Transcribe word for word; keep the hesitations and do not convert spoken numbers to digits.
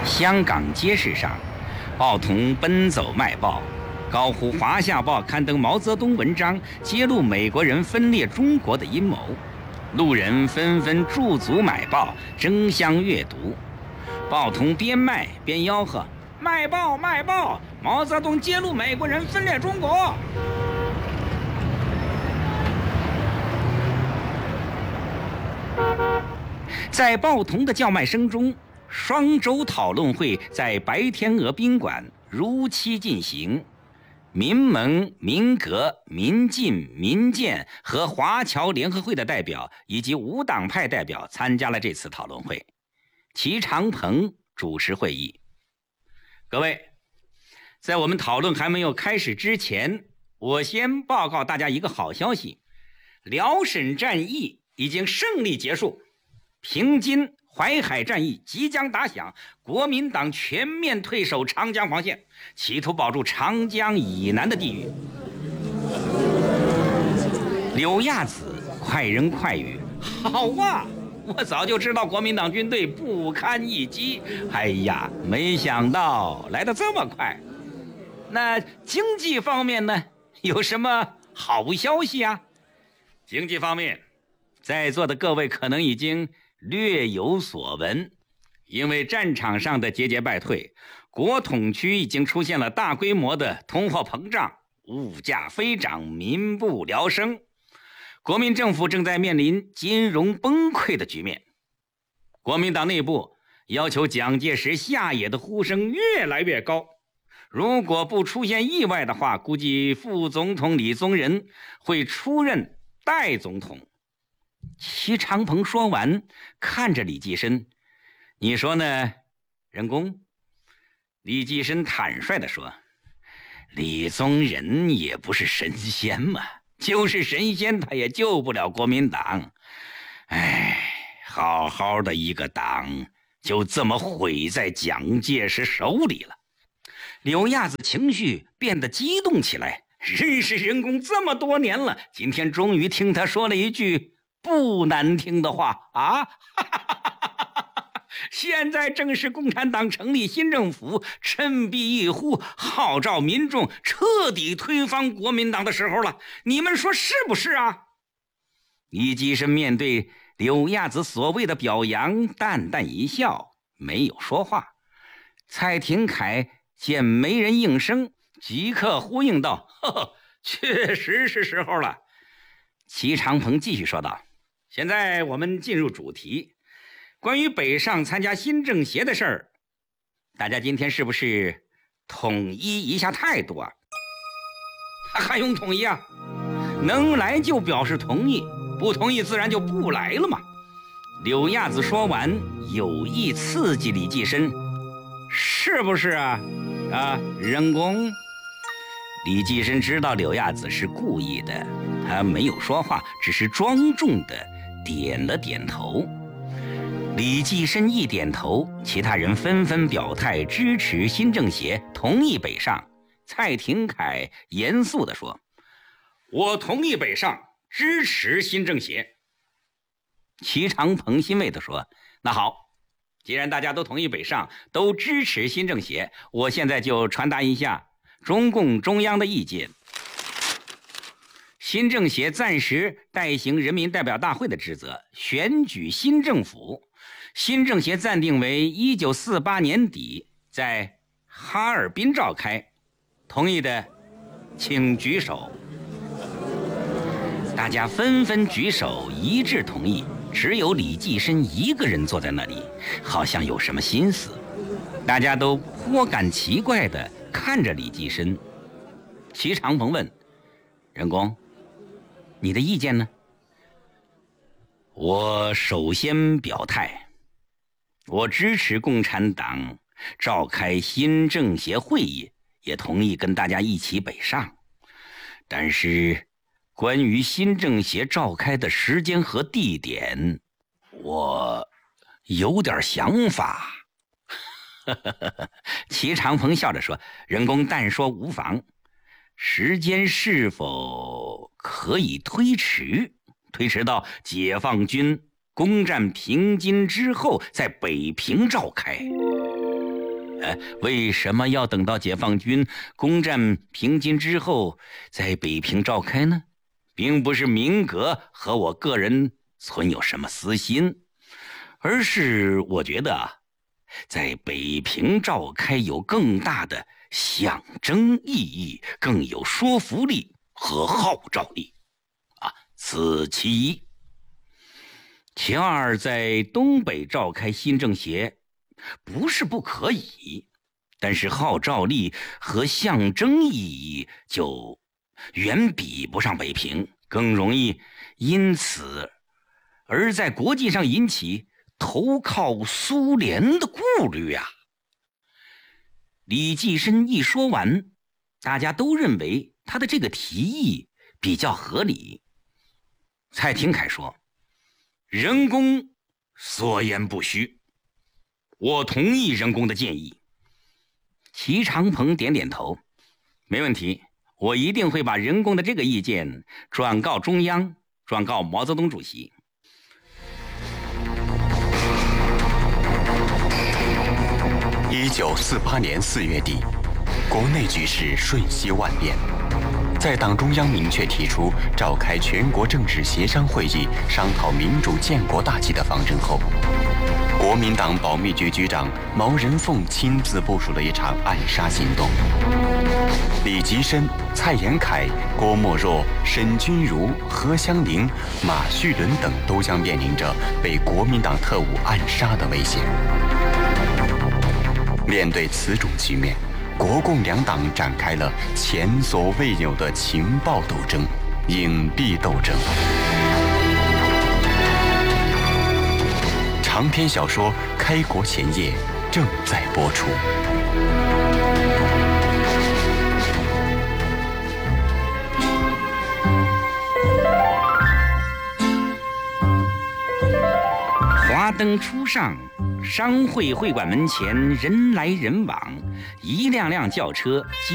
香港街市上，报童奔走卖报，高呼《华夏报》刊登毛泽东文章，揭露美国人分裂中国的阴谋。路人纷纷驻足买报，争相阅读。报童边卖边吆喝：“卖报卖报！毛泽东揭露美国人分裂中国！”在报童的叫卖声中，双周讨论会在白天鹅宾馆如期进行。民盟、民革、民进、民建和华侨联合会的代表以及无党派代表参加了这次讨论会。齐长鹏主持会议。各位，在我们讨论还没有开始之前，我先报告大家一个好消息：辽沈战役已经胜利结束，平津淮海战役即将打响，国民党全面退守长江防线，企图保住长江以南的地域。柳亚子快人快语：“好啊，我早就知道国民党军队不堪一击，哎呀，没想到来得这么快。那经济方面呢，有什么好消息啊？”经济方面，在座的各位可能已经略有所闻，因为战场上的节节败退，国统区已经出现了大规模的通货膨胀，物价飞涨，民不聊生。国民政府正在面临金融崩溃的局面。国民党内部要求蒋介石下野的呼声越来越高，如果不出现意外的话，估计副总统李宗仁会出任代总统。齐长鹏说完，看着李济深：“你说呢，任公？”李济深坦率地说：“李宗仁也不是神仙嘛，就是神仙他也救不了国民党。哎，好好的一个党就这么毁在蒋介石手里了。”柳亚子情绪变得激动起来，认识任公这么多年了，今天终于听他说了一句不难听的话啊！现在正是共产党成立新政府，振臂一呼，号召民众彻底推翻国民党的时候了，你们说是不是啊？李济深面对柳亚子所谓的表扬，淡淡一笑，没有说话。蔡廷锴见没人应声，即刻呼应道：“呵呵，确实是时候了。”齐长鹏继续说道：“现在我们进入主题，关于北上参加新政协的事儿，大家今天是不是统一一下态度啊？还用统一啊？能来就表示同意，不同意自然就不来了嘛。”柳亚子说完，有意刺激李济深：“是不是啊？啊，任公？”李济深知道柳亚子是故意的，他没有说话，只是庄重的点了点头。李济深一点头，其他人纷纷表态支持新政协，同意北上。蔡廷锴严肃地说：“我同意北上，支持新政协。”齐长鹏欣慰地说：“那好，既然大家都同意北上，都支持新政协，我现在就传达一下中共中央的意见。新政协暂时代行人民代表大会的职责，选举新政府。新政协暂定为一九四八年底在哈尔滨召开，同意的请举手。”大家纷纷举手，一致同意。只有李济深一个人坐在那里，好像有什么心思。大家都颇感奇怪地看着李济深。齐长鹏问：“任公，你的意见呢？”“我首先表态，我支持共产党召开新政协会议，也同意跟大家一起北上。但是关于新政协召开的时间和地点，我有点想法。”齐长鹏笑着说：“任公但说无妨，时间是否可以推迟？推迟到解放军攻占平津之后，在北平召开。” 呃，为什么要等到解放军攻占平津之后在北平召开呢？并不是民革和我个人存有什么私心，而是我觉得啊，在北平召开有更大的象征意义，更有说服力和号召力啊，此其一。其二，在东北召开新政协不是不可以，但是号召力和象征意义就远比不上北平，更容易因此而在国际上引起投靠苏联的顾虑啊。李济深一说完，大家都认为他的这个提议比较合理。蔡廷锴说：“任公所言不虚，我同意任公的建议。”齐长鹏点点头：“没问题，我一定会把任公的这个意见转告中央，转告毛泽东主席。” 一九四八年四月底，国内局势瞬息万变。在党中央明确提出召开全国政治协商会议，商讨民主建国大计的方针后，国民党保密局局长毛人凤亲自部署了一场暗杀行动。李济深、蔡延闿、郭沫若、沈钧儒、何香凝、马叙伦等都将面临着被国民党特务暗杀的危险。面对此种局面，国共两党展开了前所未有的情报斗争、隐蔽斗争。长篇小说《开国前夜》正在播出。 华灯初上，商会会馆门前人来人往，一辆辆轿车